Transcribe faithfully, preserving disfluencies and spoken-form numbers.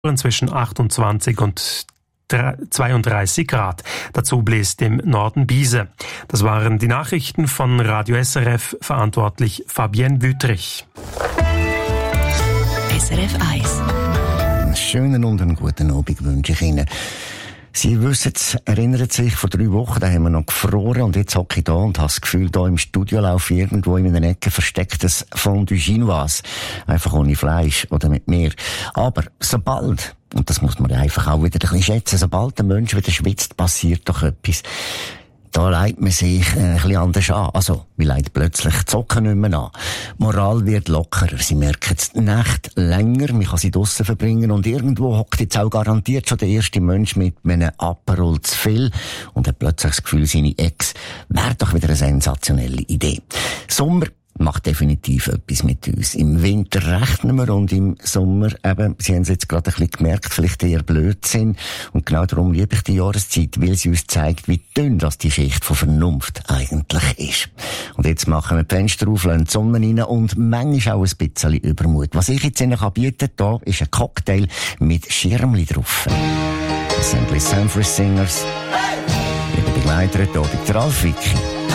zwischen achtundzwanzig und zweiunddreißig Grad. Dazu bläst im Norden Biese. Das waren die Nachrichten von Radio S R F, verantwortlich Fabienne Wüttrich. S R F eins. Einen schönen und einen guten Abend wünsche ich Ihnen. Sie wissen es, erinnert sich, vor drei Wochen, da haben wir noch gefroren und jetzt hocke ich da und habe das Gefühl, da im Studio laufe irgendwo in einer Ecke verstecktes Fondue Chinoise. Einfach ohne Fleisch oder mit Meer. Aber sobald, und das muss man einfach auch wieder ein bisschen schätzen, sobald der Mensch wieder schwitzt, passiert doch etwas. Da leitet man sich ein bisschen anders an. Also, wir leiten plötzlich die Socken nicht mehr an. Die Moral wird lockerer. Sie merken es, die Nacht länger, man kann sie draussen verbringen und irgendwo hockt jetzt auch garantiert schon der erste Mensch mit einem Aperol zu viel und hat plötzlich das Gefühl, seine Ex wäre doch wieder eine sensationelle Idee. Sommer macht definitiv etwas mit uns. Im Winter rechnen wir und im Sommer eben, Sie haben es jetzt gerade ein bisschen gemerkt, vielleicht eher Blödsinn. Und genau darum liebe ich die Jahreszeit, weil sie uns zeigt, wie dünn das die Schicht von Vernunft eigentlich ist. Und jetzt machen wir die Fenster auf, lassen die Sonne rein und manchmal auch ein bisschen Übermut. Was ich jetzt Ihnen bieten kann, hier ist ein Cocktail mit Schirmli drauf. Das sind die Sanford Singers. Ihre Begleiter hier, der Ralf Wicki.